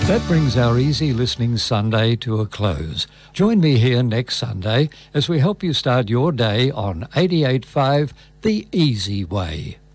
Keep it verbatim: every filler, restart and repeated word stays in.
That brings our Easy Listening Sunday to a close. Join me here next Sunday as we help you start your day on eighty-eight point five The Easy Way.